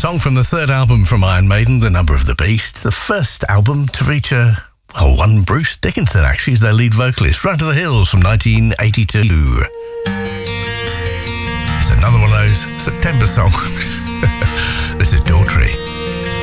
song from the third album from Iron Maiden, The Number of the Beast, the first album to feature, one Bruce Dickinson, actually, as their lead vocalist. Run to the Hills from 1982. It's another one of those September songs. This is Daughtry.